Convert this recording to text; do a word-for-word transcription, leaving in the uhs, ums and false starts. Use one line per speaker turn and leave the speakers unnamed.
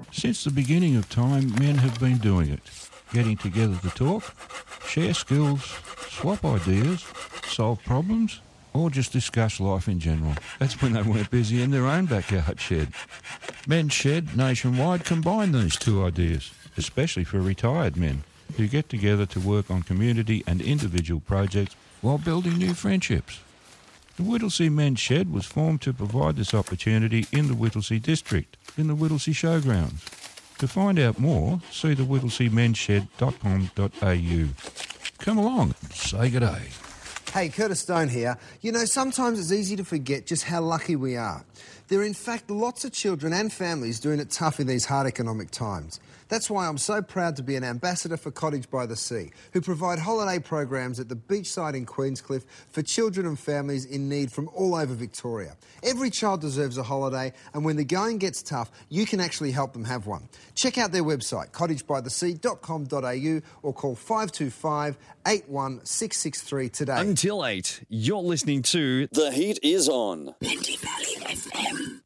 Since the beginning of time, men have been doing it, getting together to talk, share skills, swap ideas, solve problems, or just discuss life in general. That's when they weren't busy in their own backyard shed. Men's Shed nationwide combine these two ideas, especially for retired men who get together to work on community and individual projects while building new friendships. The Whittlesea Men's Shed was formed to provide this opportunity in the Whittlesea district, in the Whittlesea Showgrounds. To find out more, see the whittlesea mens shed dot com dot a u. Come along and say good day.
Hey, Curtis Stone here. You know, sometimes it's easy to forget just how lucky we are. There are in fact lots of children and families doing it tough in these hard economic times. That's why I'm so proud to be an ambassador for Cottage by the Sea, who provide holiday programs at the beachside in Queenscliff for children and families in need from all over Victoria. Every child deserves a holiday, and when the going gets tough, you can actually help them have one. Check out their website, cottage by the sea dot com dot a u, or call five two five, eight one six six three today.
Until eight, you're listening to The Heat Is On.
Bendy Valley F M.